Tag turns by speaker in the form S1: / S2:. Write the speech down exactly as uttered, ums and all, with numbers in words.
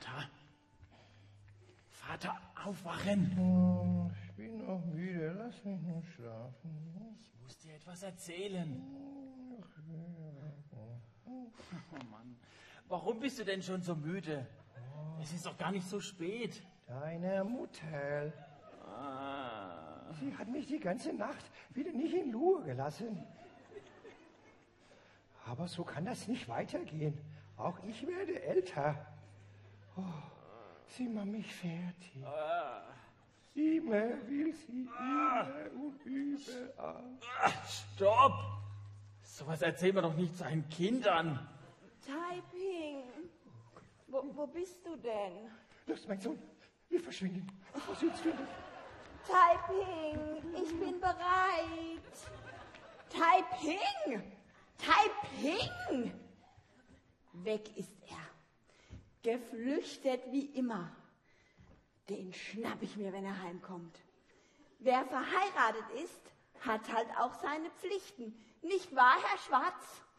S1: Vater? Vater, aufwachen!
S2: Oh, ich bin noch müde, lass mich nur schlafen.
S1: Ich muss dir etwas erzählen. Oh Mann, warum bist du denn schon so müde? Es ist doch gar nicht so spät.
S2: Deine Mutter.
S1: Ah.
S2: Sie hat mich die ganze Nacht wieder nicht in Ruhe gelassen. Aber so kann das nicht weitergehen. Auch ich werde älter. Oh, sie macht mich fertig.
S1: Ah.
S2: Immer will sie immer und überall.
S1: Stopp! Sowas erzählen wir doch nicht seinen Kindern.
S3: Taiping, wo, wo bist du denn?
S2: Los, mein Sohn, wir verschwinden. Wo sitzt du denn?
S3: Taiping, ich bin bereit. Taiping, Taiping! Weg ist er. Geflüchtet wie immer. Den schnapp ich mir, wenn er heimkommt. Wer verheiratet ist, hat halt auch seine Pflichten. Nicht wahr, Herr Schwarz?